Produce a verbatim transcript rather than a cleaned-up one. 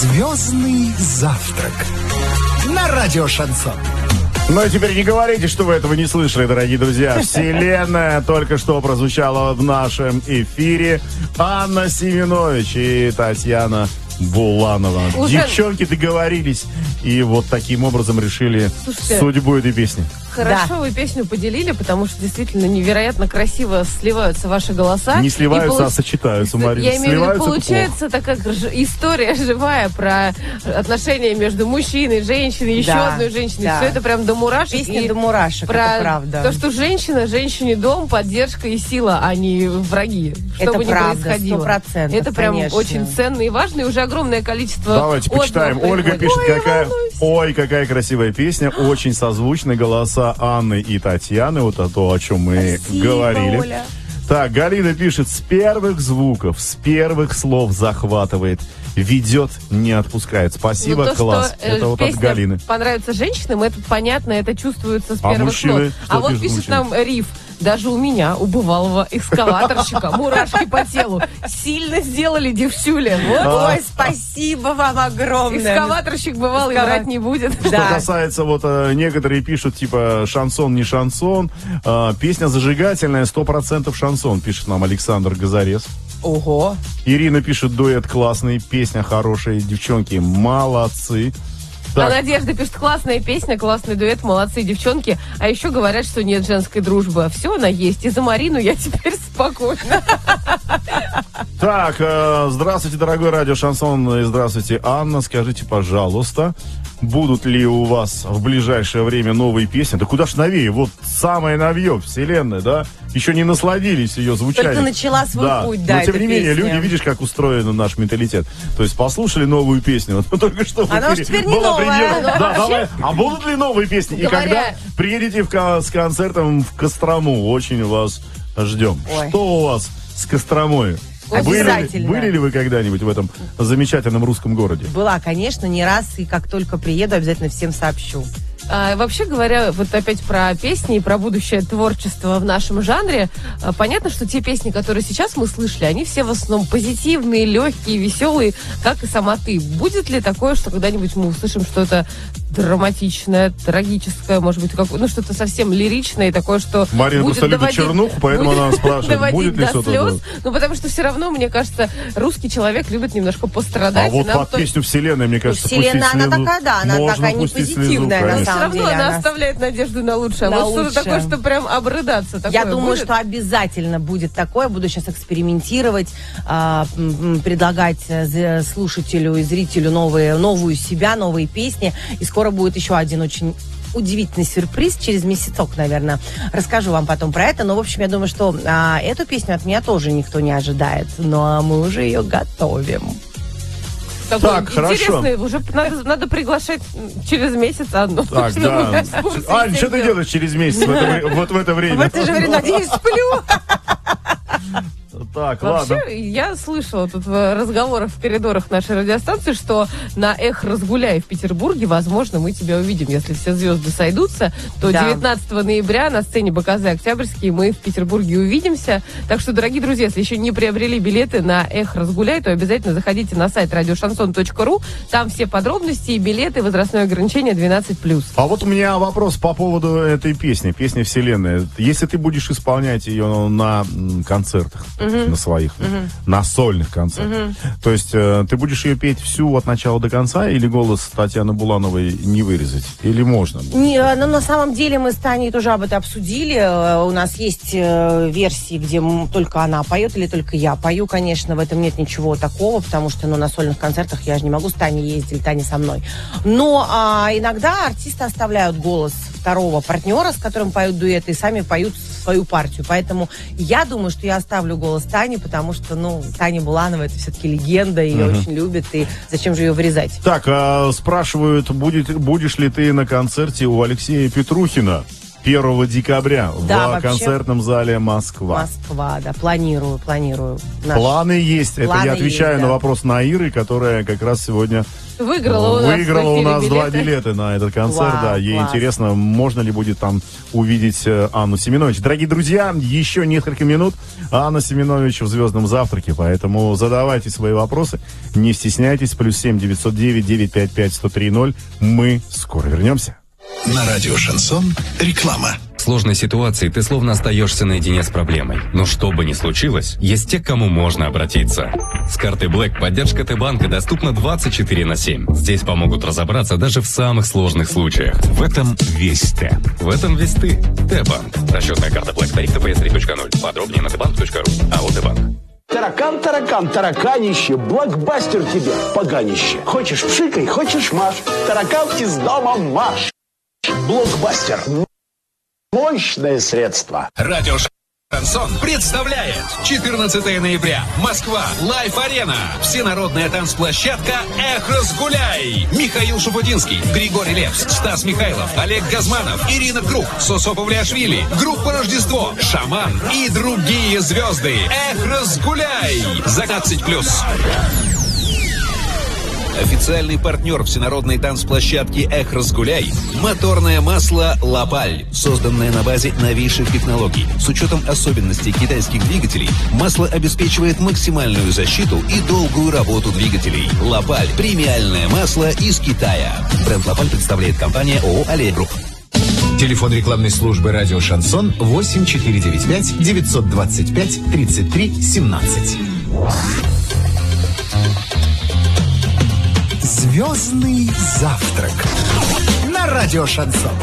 Звездный завтрак на радио Шансон. Ну и теперь не говорите, что вы этого не слышали, дорогие друзья. Вселенная только что прозвучала в нашем эфире. Анна Семенович и Татьяна Буланова. Уже... Девчонки договорились и вот таким образом решили Слушайте, судьбу этой песни. Хорошо, да. Вы песню поделили, потому что действительно невероятно красиво сливаются ваши голоса. Не сливаются, получ... а сочетаются, Марина. Я имею в виду, получается такая история живая про отношения между мужчиной, женщиной, еще да, одной женщиной. Да. Все это прям до мурашек. Песня и до мурашек, про это правда. То, что женщина, женщине дом, поддержка и сила, а не враги. Что это бы ни правда, происходило. сто процентов, это прям конечно. очень ценно и важно, и уже огромное количество. Давайте почитаем. Ольга приходит. пишет, Ой, какая, ой, какая красивая песня, очень созвучны голоса Анны и Татьяны, вот о то, о чем мы Спасибо, говорили. Оля. Так, Галина пишет, с первых звуков, с первых слов захватывает, ведет, не отпускает. Спасибо, ну, то, класс. Что, э, это вот от Галины. Понравится женщинам, это понятно, это чувствуется с а первых мужчины, слов. что А вот пишут пишет мужчины? нам Риф. Даже у меня, у бывалого экскаваторщика, мурашки по телу. Сильно сделали, девчуля. Вот. А. Ой, спасибо вам огромное. Экскаваторщик бывалый Экскава- врать не будет. Что Да. касается, вот э, некоторые пишут, типа, шансон, не шансон. Э, песня зажигательная, сто процентов шансон, пишет нам Александр Газарес. Ого. Ирина пишет, дуэт классный, песня хорошая, девчонки молодцы. А Так, Надежда пишет, классная песня, классный дуэт, молодцы девчонки. А еще говорят, что нет женской дружбы. Все, она есть. И за Марину я теперь спокойна. так э, здравствуйте, дорогой радио Шансон, и здравствуйте, Анна. Скажите, пожалуйста, будут ли у вас в ближайшее время новые песни? Да куда ж новее? Вот самое новье, вселенная, да? Еще не насладились ее звучанием. Только начала свой да. путь, да, Но тем эта не менее, песня. люди, видишь, как устроен наш менталитет. То есть послушали новую песню, вот только что в Она эфире уж теперь не была новая. премьера. Ну, Да, вообще- давай. А будут ли новые песни? И Говоря- когда приедете в ко- с концертом в Кострому, очень вас ждем. Ой. Что у вас с Костромой? Были, ли- Обязательно. были ли вы когда-нибудь в этом замечательном русском городе? Была, конечно, не раз, и как только приеду, обязательно всем сообщу. А, вообще говоря, вот опять про песни и про будущее творчество в нашем жанре, а, понятно, что те песни, которые сейчас мы слышали, они все в основном позитивные, легкие, веселые, как и сама ты. Будет ли такое, что когда-нибудь мы услышим что-то драматичное, трагическое, может быть, как, ну что-то совсем лиричное, и такое, что Марина будет просто любит доводить- чернуху, поэтому будет она спрашивает, доводить будет ли до что-то. слез. Ну, потому что все равно, мне кажется, русский человек любит немножко пострадать. А и вот нам под то- песню «Вселенная», мне кажется, «Вселенная», пустить она слезу. такая, да, она Можно такая не пустить слезу, позитивная, на конечно. Но все самом равно деле, она она- оставляет надежду на лучшее. На вот что-то лучшее. такое, что прям обрыдаться. Я такое думаю, будет? что обязательно будет такое. Буду сейчас экспериментировать, а, м, м, предлагать э, з- слушателю и зрителю новые, новую себя, новые песни. И скоро будет еще один очень удивительный сюрприз через месяцок, наверное. Расскажу вам потом про это. Но, в общем, я думаю, что а, эту песню от меня тоже никто не ожидает. Но мы уже ее готовим. Такой Так, хорошо. интересный, уже надо, надо приглашать через месяц одну. Так, чтобы да. у нас был всей Ань, что ты дел. делаешь через месяц в это, вре- вот в это В время? это же время, надеюсь, сплю. Так, Вообще, ладно. я слышала тут в разговорах в коридорах нашей радиостанции, что на «Эх, разгуляй» в Петербурге, возможно, мы тебя увидим. Если все звезды сойдутся, то Да. девятнадцатого ноября на сцене БКЗ «Октябрьский» мы в Петербурге увидимся. Так что, дорогие друзья, если еще не приобрели билеты на «Эх, разгуляй», то обязательно заходите на сайт радиошансон точка ру. Там все подробности и билеты, возрастное ограничение двенадцать плюс. А вот у меня вопрос по поводу этой песни, песни «Вселенная». Если ты будешь исполнять ее на м, концертах, на своих, на сольных концертах, то есть э, ты будешь ее петь всю от начала до конца, или голос Татьяны Булановой не вырезать? Или можно? Не, ну, на самом деле мы с Таней тоже об этом обсудили. Э, У нас есть э, версии, где м, только она поет или только я пою. Конечно, в этом нет ничего такого, потому что ну, на сольных концертах я же не могу с Таней ездить, или Таня со мной. Но а, иногда артисты оставляют голос второго партнера, с которым поют дуэты, и сами поют свою партию. Поэтому я думаю, что я оставлю голос Тани, потому что, ну, Таня Буланова — это все-таки легенда, ее Мгм. очень любят, и зачем же ее вырезать? Так, а, спрашивают, будет, будешь ли ты на концерте у Алексея Петрухина? первого декабря Да, в вообще. концертном зале «Москва». Москва, да, планирую, планирую. Наш- Планы есть. Это Планы я отвечаю есть, на да. вопрос Наиры, которая как раз сегодня Выиграла у нас, выиграла в у эфире нас два билеты. билета на этот концерт. Вау, Да, ей класс. интересно, можно ли будет там увидеть э, Анну Семенович. Дорогие друзья, еще несколько минут. Анна Семенович в «Звездном завтраке», поэтому задавайте свои вопросы. Не стесняйтесь. Плюс семь девятьсот девять девятьсот пятьдесят пять сто три ноль. Мы скоро вернемся. На радио «Шансон» реклама. В сложной ситуации ты словно остаешься наедине с проблемой. Но что бы ни случилось, есть те, к кому можно обратиться. С картой Black поддержка Т-банка доступна двадцать четыре на семь. Здесь помогут разобраться даже в самых сложных случаях. В этом весь Т. В этом весь ты. Т-банк. Расчетная карта Black. Тариф Т П С три точка ноль. Подробнее на тбанк точка ру. АО Т-банк. Таракан, таракан, тараканище, блокбастер тебе, поганище. Хочешь пшикай, хочешь маш, таракан из дома маш. Блокбастер. Мощное средство. Радио Шансон представляет четырнадцатого ноября. Москва. Лайф-арена. Всенародная танцплощадка «Эх, разгуляй». Михаил Шуфутинский, Григорий Лепс, Стас Михайлов, Олег Газманов, Ирина Круг, Сосо Павлиашвили, группа «Рождество», «Шаман» и другие звезды. «Эх, разгуляй». За двадцать плюс. Официальный партнер всенародной танцплощадки «Эх, разгуляй» – моторное масло «Лапаль», созданное на базе новейших технологий. С учетом особенностей китайских двигателей, масло обеспечивает максимальную защиту и долгую работу двигателей. «Лапаль» – премиальное масло из Китая. Бренд «Лапаль» представляет компания ООО «Аллея Групп». Телефон рекламной службы «Радио Шансон» восемь четыре девять пять девятьсот двадцать пять тридцать три семнадцать. Звездный завтрак на радио «Шансон».